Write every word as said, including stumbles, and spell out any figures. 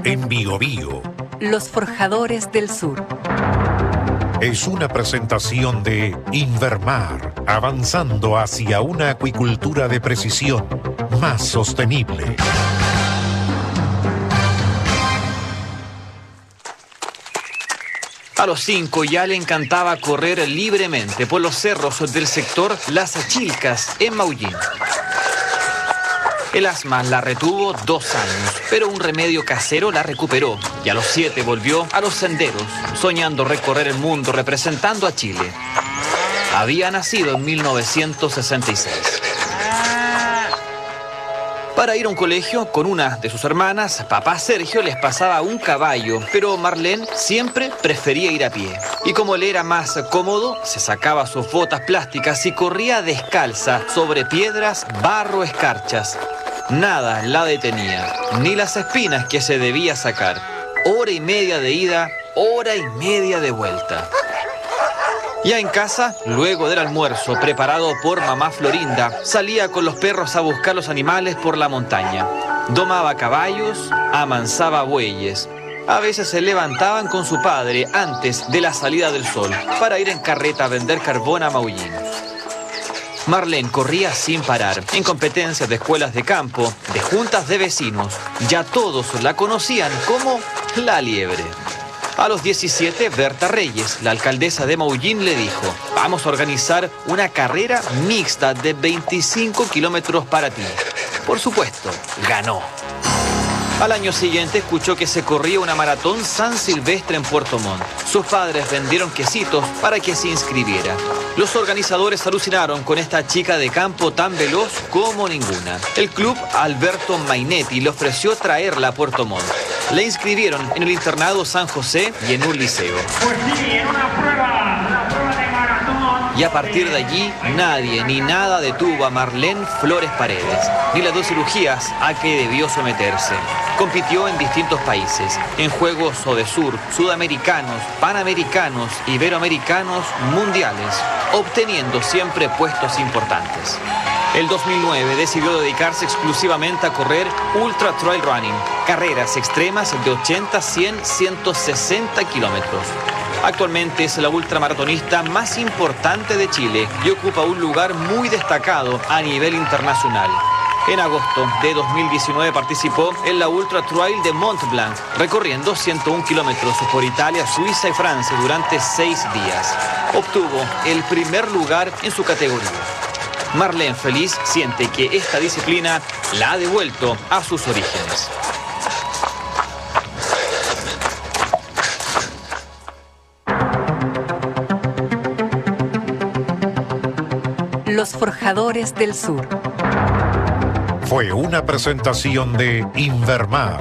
en Biobío. Los Forjadores del Sur. Es una presentación de Invermar, avanzando hacia una acuicultura de precisión más sostenible. A los cinco ya le encantaba correr libremente por los cerros del sector Las Achilcas, en Maullín. El asma la retuvo dos años, pero un remedio casero la recuperó y a los siete volvió a los senderos, soñando recorrer el mundo representando a Chile. Había nacido en mil novecientos sesenta y seis. Para ir a un colegio con una de sus hermanas, papá Sergio les pasaba un caballo, pero Marlene siempre prefería ir a pie. Y como le era más cómodo, se sacaba sus botas plásticas y corría descalza sobre piedras, barro, escarchas. Nada la detenía, ni las espinas que se debía sacar. Hora y media de ida, hora y media de vuelta. Ya en casa, luego del almuerzo preparado por mamá Florinda, salía con los perros a buscar los animales por la montaña. Domaba caballos, amansaba bueyes. A veces se levantaban con su padre antes de la salida del sol para ir en carreta a vender carbón a Maullín. Marlene corría sin parar, en competencias de escuelas de campo, de juntas de vecinos. Ya todos la conocían como la liebre. A los diecisiete, Berta Reyes, la alcaldesa de Maullín, le dijo: vamos a organizar una carrera mixta de veinticinco kilómetros para ti. Por supuesto, ganó. Al año siguiente escuchó que se corría una maratón San Silvestre en Puerto Montt. Sus padres vendieron quesitos para que se inscribiera. Los organizadores alucinaron con esta chica de campo tan veloz como ninguna. El club Alberto Mainetti le ofreció traerla a Puerto Montt. La inscribieron en el internado San José y en un liceo. Pues sí, en una prueba, una prueba de maratón. Y a partir de allí, nadie ni nada detuvo a Marlene Flores Paredes, ni las dos cirugías a que debió someterse. Compitió en distintos países, en Juegos Odesur, Sudamericanos, Panamericanos, Iberoamericanos, Mundiales, obteniendo siempre puestos importantes. El dos mil nueve decidió dedicarse exclusivamente a correr Ultra Trail Running, carreras extremas de ochenta, cien, ciento sesenta kilómetros. Actualmente es la ultramaratonista más importante de Chile y ocupa un lugar muy destacado a nivel internacional. En agosto de dos mil diecinueve participó en la Ultra Trail de Mont Blanc, recorriendo ciento un kilómetros por Italia, Suiza y Francia durante seis días. Obtuvo el primer lugar en su categoría. Marlene, feliz, siente que esta disciplina la ha devuelto a sus orígenes. Los Forjadores del Sur. Fue una presentación de Invermar.